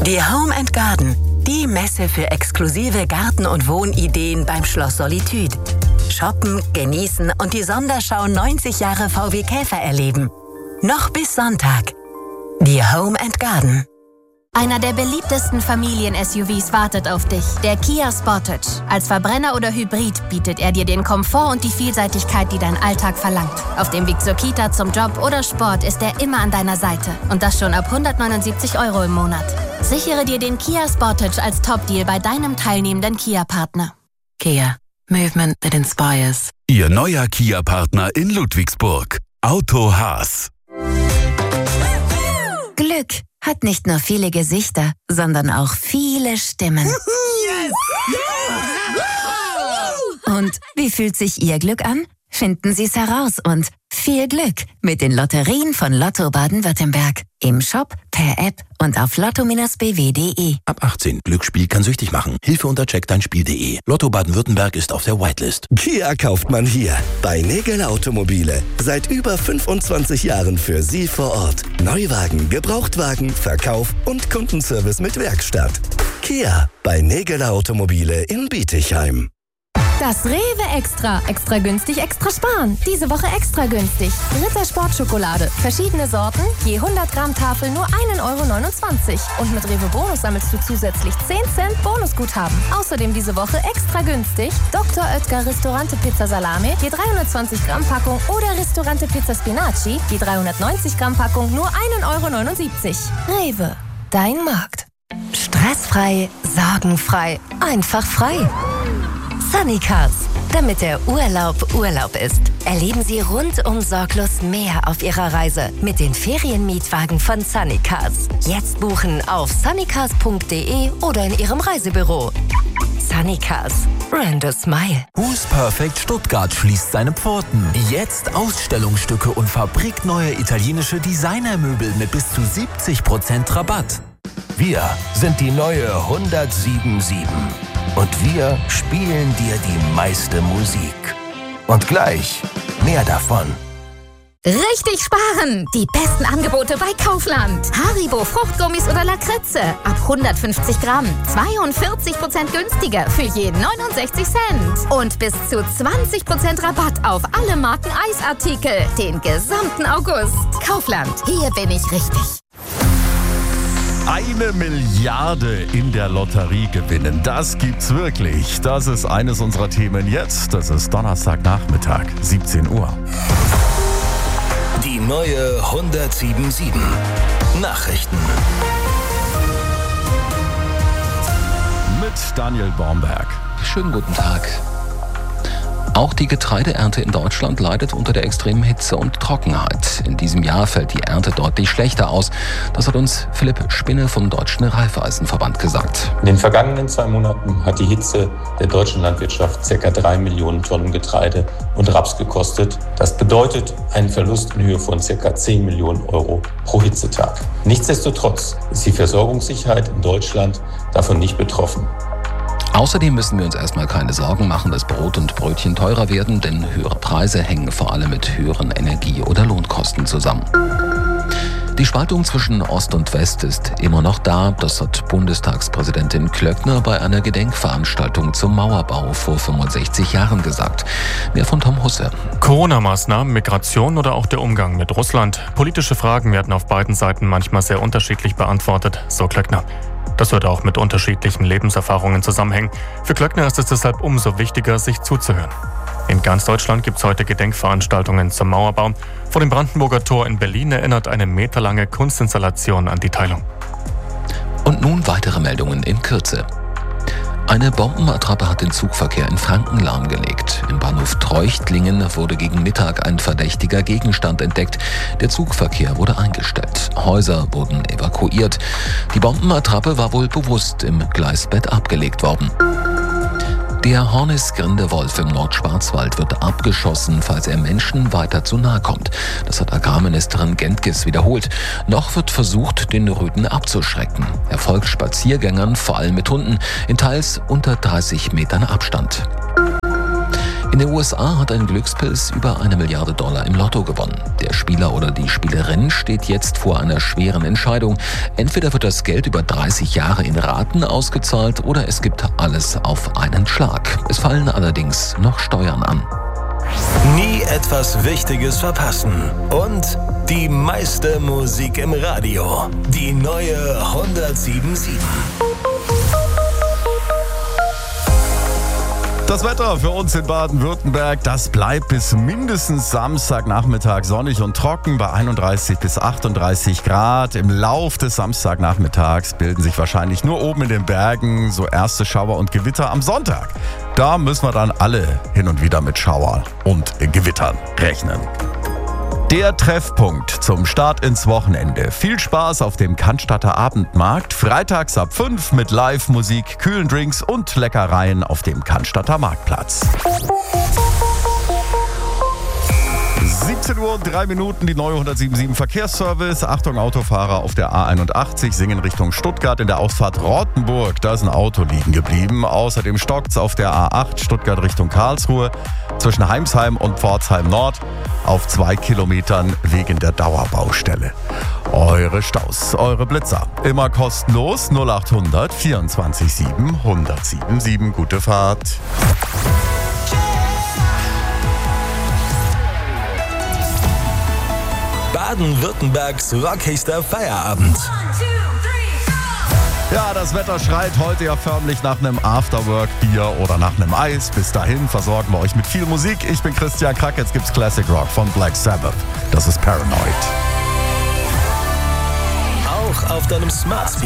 Die Home & Garden, die Messe für exklusive Garten- und Wohnideen beim Schloss Solitude. Shoppen, genießen und die Sonderschau 90 Jahre VW Käfer erleben. Noch bis Sonntag. Die Home & Garden. Einer der beliebtesten Familien-SUVs wartet auf dich, der Kia Sportage. Als Verbrenner oder Hybrid bietet er dir den Komfort und die Vielseitigkeit, die dein Alltag verlangt. Auf dem Weg zur Kita, zum Job oder Sport ist er immer an deiner Seite. Und das schon ab 179 € im Monat. Sichere dir den Kia Sportage als Top-Deal bei deinem teilnehmenden Kia-Partner. Kia. Movement that inspires. Ihr neuer Kia-Partner in Ludwigsburg. Auto Haas. Glück hat nicht nur viele Gesichter, sondern auch viele Stimmen. Yes! Und wie fühlt sich Ihr Glück an? Finden Sie es heraus und viel Glück mit den Lotterien von Lotto Baden-Württemberg. Im Shop, per App und auf lotto-bw.de. Ab 18. Glücksspiel kann süchtig machen. Hilfe unter checkdeinspiel.de. Lotto Baden-Württemberg ist auf der Whitelist. Kia kauft man hier bei Nägel Automobile. Seit über 25 Jahren für Sie vor Ort. Neuwagen, Gebrauchtwagen, Verkauf und Kundenservice mit Werkstatt. Kia bei Nägel Automobile in Bietigheim. Das Rewe Extra. Extra günstig, extra sparen. Diese Woche extra günstig. Ritter Sportschokolade. Verschiedene Sorten, je 100 Gramm Tafel nur 1,29 €. Und mit Rewe Bonus sammelst du zusätzlich 10 Cent Bonusguthaben. Außerdem diese Woche extra günstig Dr. Oetker Ristorante Pizza Salame, je 320 Gramm Packung oder Ristorante Pizza Spinaci, je 390 Gramm Packung nur 1,79 €. Rewe, dein Markt. Stressfrei, sorgenfrei, einfach frei. Sunnycars, damit der Urlaub Urlaub ist. Erleben Sie rundum sorglos mehr auf Ihrer Reise mit den Ferienmietwagen von Sunnycars. Jetzt buchen auf sunnycars.de oder in Ihrem Reisebüro. Sunnycars, brand a smile. Who's Perfect Stuttgart schließt seine Pforten. Jetzt Ausstellungsstücke und fabrikneue italienische Designermöbel mit bis zu 70% Rabatt. Wir sind die neue 107.7 und wir spielen dir die meiste Musik. Und gleich mehr davon. Richtig sparen! Die besten Angebote bei Kaufland. Haribo Fruchtgummis oder Lakritze. Ab 150 Gramm. 42% günstiger für je 69 Cent. Und bis zu 20% Rabatt auf alle Marken Eisartikel. Den gesamten August. Kaufland. Hier bin ich richtig. 1 Milliarde in der Lotterie gewinnen. Das gibt's wirklich. Das ist eines unserer Themen jetzt. Das ist Donnerstagnachmittag, 17 Uhr. Die neue 107.7 Nachrichten. Mit Daniel Baumberg. Schönen guten Tag. Auch die Getreideernte in Deutschland leidet unter der extremen Hitze und Trockenheit. In diesem Jahr fällt die Ernte deutlich schlechter aus. Das hat uns Philipp Spinne vom Deutschen Raiffeisenverband gesagt. In den vergangenen 2 Monaten hat die Hitze der deutschen Landwirtschaft ca. 3 Millionen Tonnen Getreide und Raps gekostet. Das bedeutet einen Verlust in Höhe von ca. 10 Millionen Euro pro Hitzetag. Nichtsdestotrotz ist die Versorgungssicherheit in Deutschland davon nicht betroffen. Außerdem müssen wir uns erstmal keine Sorgen machen, dass Brot und Brötchen teurer werden, denn höhere Preise hängen vor allem mit höheren Energie- oder Lohnkosten zusammen. Die Spaltung zwischen Ost und West ist immer noch da. Das hat Bundestagspräsidentin Klöckner bei einer Gedenkveranstaltung zum Mauerbau vor 65 Jahren gesagt. Mehr von Tom Husse. Corona-Maßnahmen, Migration oder auch der Umgang mit Russland. Politische Fragen werden auf beiden Seiten manchmal sehr unterschiedlich beantwortet, so Klöckner. Das wird auch mit unterschiedlichen Lebenserfahrungen zusammenhängen. Für Klöckner ist es deshalb umso wichtiger, sich zuzuhören. In ganz Deutschland gibt es heute Gedenkveranstaltungen zum Mauerbau. Vor dem Brandenburger Tor in Berlin erinnert eine meterlange Kunstinstallation an die Teilung. Und nun weitere Meldungen in Kürze. Eine Bombenattrappe hat den Zugverkehr in Franken lahmgelegt. Im Bahnhof Treuchtlingen wurde gegen Mittag ein verdächtiger Gegenstand entdeckt. Der Zugverkehr wurde eingestellt. Häuser wurden evakuiert. Die Bombenattrappe war wohl bewusst im Gleisbett abgelegt worden. Der Hornisgrindewolf im Nordschwarzwald wird abgeschossen, falls er Menschen weiter zu nahe kommt. Das hat Agrarministerin Gentges wiederholt. Noch wird versucht, den Rüden abzuschrecken. Erfolgt Spaziergängern, vor allem mit Hunden, in teils unter 30 Metern Abstand. In den USA hat ein Glückspilz über $1 Milliarde im Lotto gewonnen. Der Spieler oder die Spielerin steht jetzt vor einer schweren Entscheidung. Entweder wird das Geld über 30 Jahre in Raten ausgezahlt oder es gibt alles auf einen Schlag. Es fallen allerdings noch Steuern an. Nie etwas Wichtiges verpassen. Und die meiste Musik im Radio. Die neue 107.7. Das Wetter für uns in Baden-Württemberg, das bleibt bis mindestens Samstagnachmittag sonnig und trocken bei 31 bis 38 Grad. Im Lauf des Samstagnachmittags bilden sich wahrscheinlich nur oben in den Bergen so erste Schauer und Gewitter am Sonntag. Da müssen wir dann alle hin und wieder mit Schauer und Gewittern rechnen. Der Treffpunkt zum Start ins Wochenende. Viel Spaß auf dem Cannstatter Abendmarkt. Freitags ab 5 mit Live-Musik, kühlen Drinks und Leckereien auf dem Cannstatter Marktplatz. 17 Uhr und 3 Minuten, die neue 107.7 Verkehrsservice. Achtung, Autofahrer auf der A81 Singen Richtung Stuttgart in der Ausfahrt Rottenburg. Da ist ein Auto liegen geblieben. Außerdem stockt's auf der A8 Stuttgart Richtung Karlsruhe zwischen Heimsheim und Pforzheim Nord auf 2 Kilometern wegen der Dauerbaustelle. Eure Staus, eure Blitzer. Immer kostenlos 0800 24 7 1077. Gute Fahrt. Baden-Württembergs rockigster Feierabend. Ja, das Wetter schreit heute ja förmlich nach einem Afterwork-Bier oder nach einem Eis. Bis dahin versorgen wir euch mit viel Musik. Ich bin Christian Krack, jetzt gibt's Classic Rock von Black Sabbath. Das ist Paranoid. Auch auf deinem Smart